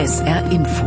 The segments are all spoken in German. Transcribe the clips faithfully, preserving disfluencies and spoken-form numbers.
S R Info.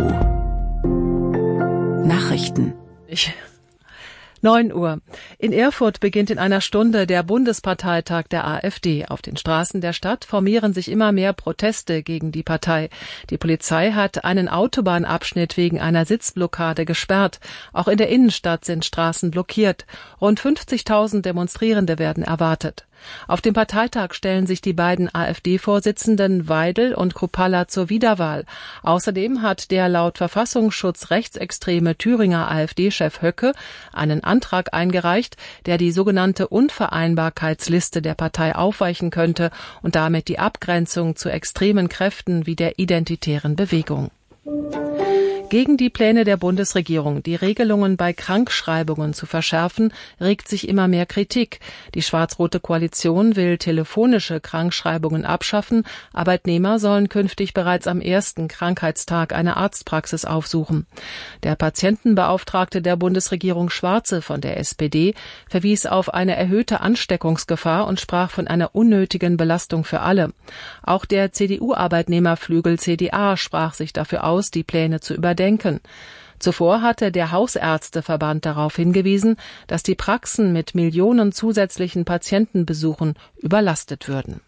Nachrichten. Ich neun Uhr. In Erfurt beginnt in einer Stunde der Bundesparteitag der AfD. Auf den Straßen der Stadt formieren sich immer mehr Proteste gegen die Partei. Die Polizei hat einen Autobahnabschnitt wegen einer Sitzblockade gesperrt. Auch in der Innenstadt sind Straßen blockiert. Rund fünfzigtausend Demonstrierende werden erwartet. Auf dem Parteitag stellen sich die beiden AfD-Vorsitzenden Weidel und Kruppalla zur Wiederwahl. Außerdem hat der laut Verfassungsschutz rechtsextreme Thüringer AfD-Chef Höcke einen Antrag eingereicht, der die sogenannte Unvereinbarkeitsliste der Partei aufweichen könnte und damit die Abgrenzung zu extremen Kräften wie der Identitären Bewegung. Gegen die Pläne der Bundesregierung, die Regelungen bei Krankschreibungen zu verschärfen, regt sich immer mehr Kritik. Die schwarz-rote Koalition will telefonische Krankschreibungen abschaffen. Arbeitnehmer sollen künftig bereits am ersten Krankheitstag eine Arztpraxis aufsuchen. Der Patientenbeauftragte der Bundesregierung Schwarze von der S P D verwies auf eine erhöhte Ansteckungsgefahr und sprach von einer unnötigen Belastung für alle. Auch der C D U-Arbeitnehmerflügel C D A sprach sich dafür aus, die Pläne zu überdenken. Zuvor hatte der Hausärzteverband darauf hingewiesen, dass die Praxen mit Millionen zusätzlichen Patientenbesuchen überlastet würden.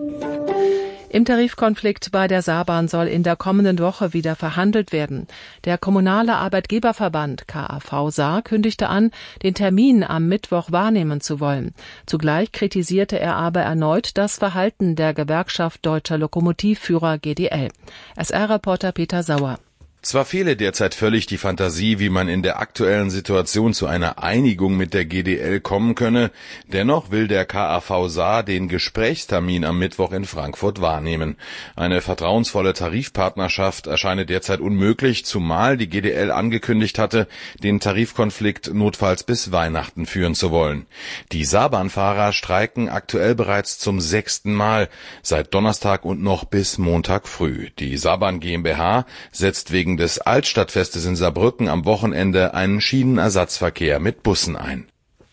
Im Tarifkonflikt bei der Saarbahn soll in der kommenden Woche wieder verhandelt werden. Der kommunale Arbeitgeberverband K A V Saar kündigte an, den Termin am Mittwoch wahrnehmen zu wollen. Zugleich kritisierte er aber erneut das Verhalten der Gewerkschaft Deutscher Lokomotivführer G D L. S R-Reporter Peter Sauer. Zwar fehle derzeit völlig die Fantasie, wie man in der aktuellen Situation zu einer Einigung mit der G D L kommen könne, dennoch will der K A V Saar den Gesprächstermin am Mittwoch in Frankfurt wahrnehmen. Eine vertrauensvolle Tarifpartnerschaft erscheine derzeit unmöglich, zumal die G D L angekündigt hatte, den Tarifkonflikt notfalls bis Weihnachten führen zu wollen. Die Saarbahnfahrer streiken aktuell bereits zum sechsten Mal, seit Donnerstag und noch bis Montag früh. Die Saarbahn GmbH setzt wegen des Altstadtfestes in Saarbrücken am Wochenende einen Schienenersatzverkehr mit Bussen ein.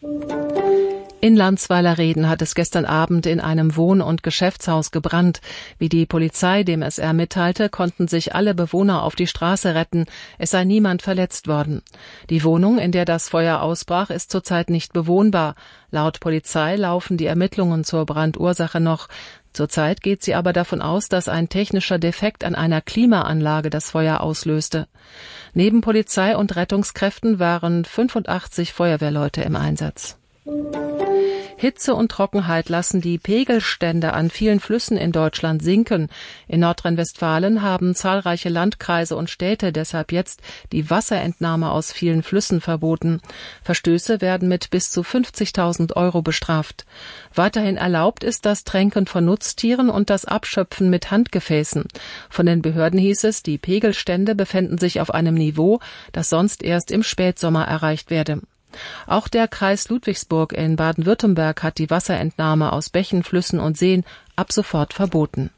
In Landsweiler-Reden hat es gestern Abend in einem Wohn- und Geschäftshaus gebrannt. Wie die Polizei dem S R mitteilte, konnten sich alle Bewohner auf die Straße retten. Es sei niemand verletzt worden. Die Wohnung, in der das Feuer ausbrach, ist zurzeit nicht bewohnbar. Laut Polizei laufen die Ermittlungen zur Brandursache noch. Zurzeit geht sie aber davon aus, dass ein technischer Defekt an einer Klimaanlage das Feuer auslöste. Neben Polizei und Rettungskräften waren fünfundachtzig Feuerwehrleute im Einsatz. Hitze und Trockenheit lassen die Pegelstände an vielen Flüssen in Deutschland sinken. In Nordrhein-Westfalen haben zahlreiche Landkreise und Städte deshalb jetzt die Wasserentnahme aus vielen Flüssen verboten. Verstöße werden mit bis zu fünfzigtausend Euro bestraft. Weiterhin erlaubt ist das Tränken von Nutztieren und das Abschöpfen mit Handgefäßen. Von den Behörden hieß es, die Pegelstände befänden sich auf einem Niveau, das sonst erst im Spätsommer erreicht werde. Auch der Kreis Ludwigsburg in Baden-Württemberg hat die Wasserentnahme aus Bächen, Flüssen und Seen ab sofort verboten.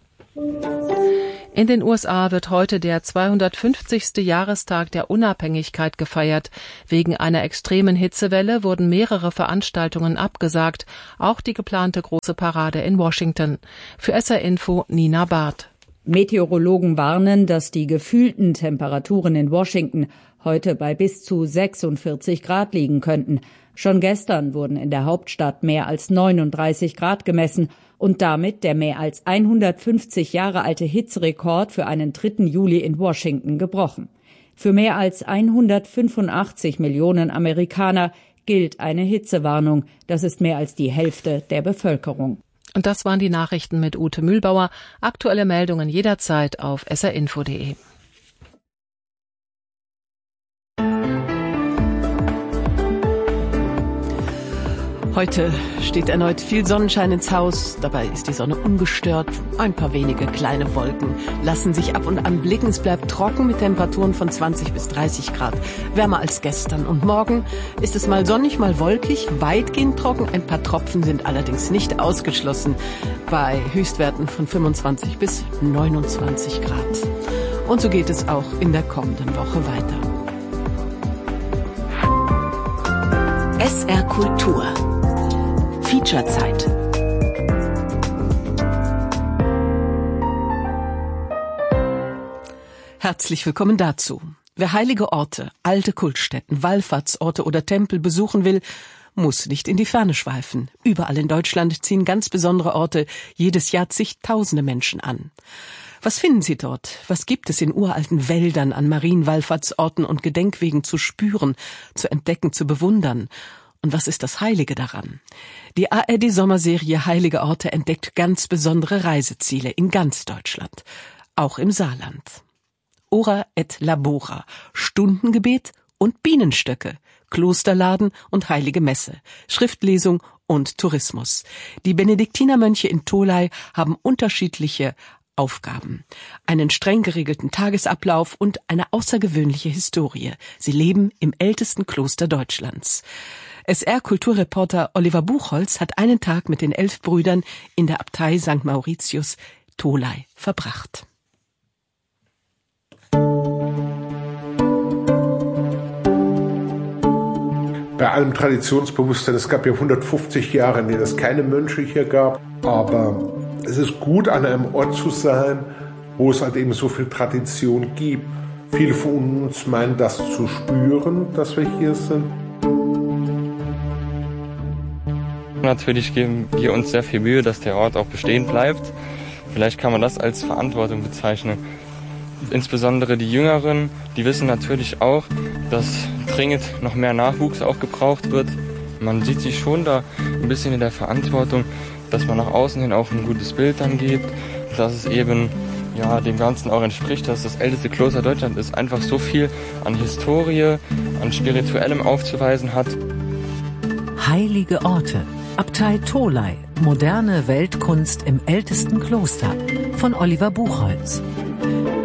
In den U S A wird heute der zweihundertfünfzigste Jahrestag der Unabhängigkeit gefeiert. Wegen einer extremen Hitzewelle wurden mehrere Veranstaltungen abgesagt, auch die geplante große Parade in Washington. Für S R Info Nina Barth. Meteorologen warnen, dass die gefühlten Temperaturen in Washington heute bei bis zu sechsundvierzig Grad liegen könnten. Schon gestern wurden in der Hauptstadt mehr als neununddreißig Grad gemessen und damit der mehr als hundertfünfzig Jahre alte Hitzerekord für einen dritten Juli in Washington gebrochen. Für mehr als hundertfünfundachtzig Millionen Amerikaner gilt eine Hitzewarnung. Das ist mehr als die Hälfte der Bevölkerung. Und das waren die Nachrichten mit Ute Mühlbauer. Aktuelle Meldungen jederzeit auf s r info punkt d e. Heute steht erneut viel Sonnenschein ins Haus. Dabei ist die Sonne ungestört. Ein paar wenige kleine Wolken lassen sich ab und an blicken. Es bleibt trocken mit Temperaturen von zwanzig bis dreißig Grad. Wärmer als gestern. Und morgen ist es mal sonnig, mal wolkig, weitgehend trocken. Ein paar Tropfen sind allerdings nicht ausgeschlossen. Bei Höchstwerten von fünfundzwanzig bis neunundzwanzig Grad. Und so geht es auch in der kommenden Woche weiter. S R Kultur. Featurezeit. Herzlich willkommen dazu. Wer heilige Orte, alte Kultstätten, Wallfahrtsorte oder Tempel besuchen will, muss nicht in die Ferne schweifen. Überall in Deutschland ziehen ganz besondere Orte jedes Jahr zigtausende Menschen an. Was finden Sie dort? Was gibt es in uralten Wäldern an Marienwallfahrtsorten und Gedenkwegen zu spüren, zu entdecken, zu bewundern? Und was ist das Heilige daran? Die A R D-Sommerserie Heilige Orte entdeckt ganz besondere Reiseziele in ganz Deutschland, auch im Saarland. Ora et Labora, Stundengebet und Bienenstöcke, Klosterladen und Heilige Messe, Schriftlesung und Tourismus. Die Benediktinermönche in Tholey haben unterschiedliche Aufgaben, einen streng geregelten Tagesablauf und eine außergewöhnliche Historie. Sie leben im ältesten Kloster Deutschlands. S R-Kulturreporter Oliver Buchholz hat einen Tag mit den elf Brüdern in der Abtei Sankt Mauritius Tholey verbracht. Bei allem Traditionsbewusstsein, es gab ja hundertfünfzig Jahre, in denen es keine Mönche hier gab, aber es ist gut, an einem Ort zu sein, wo es halt eben so viel Tradition gibt. Viele von uns meinen das zu spüren, dass wir hier sind. Natürlich geben wir uns sehr viel Mühe, dass der Ort auch bestehen bleibt. Vielleicht kann man das als Verantwortung bezeichnen. Insbesondere die Jüngeren, die wissen natürlich auch, dass dringend noch mehr Nachwuchs auch gebraucht wird. Man sieht sich schon da ein bisschen in der Verantwortung, dass man nach außen hin auch ein gutes Bild dann gibt, dass es eben ja dem Ganzen auch entspricht, dass das älteste Kloster Deutschland ist, einfach so viel an Historie, an Spirituellem aufzuweisen hat. Heilige Orte. Abtei Tholey. Moderne Weltkunst im ältesten Kloster. Von Oliver Buchholz.